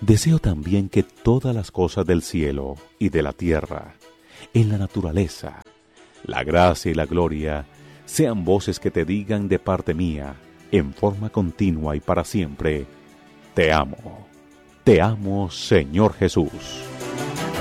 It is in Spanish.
Deseo también que todas las cosas del cielo y de la tierra, en la naturaleza, la gracia y la gloria, sean voces que te digan de parte mía, en forma continua y para siempre, te amo, Señor Jesús.